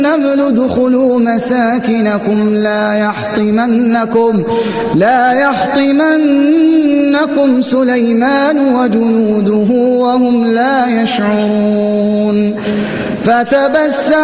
النمل ادخلوا مساكنكم لا يحطمنكم سليمان وجنوده وهم لا يشعرون. فتبسم